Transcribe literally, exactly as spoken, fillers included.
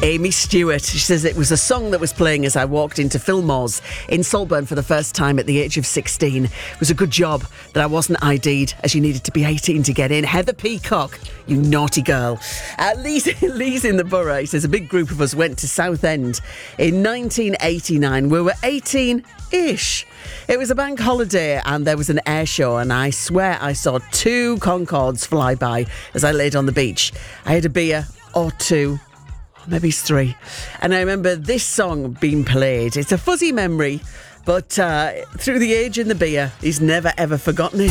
Amy Stewart. She says it was a song that was playing as I walked into Fillmore's in Saltburn for the first time at the age of sixteen. It was a good job that I wasn't I D'd, as you needed to be eighteen to get in. Heather Peacock, you naughty girl. Uh, Lee's, Lee's in the Borough. He says a big group of us went to Southend in nineteen eighty-nine. We were eighteen-ish. It was a bank holiday and there was an air show, and I swear I saw two Concords fly by as I laid on the beach. I had a beer or two. Maybe it's three. And I remember this song being played. It's a fuzzy memory, but uh, through the age and the beer, he's never ever forgotten it.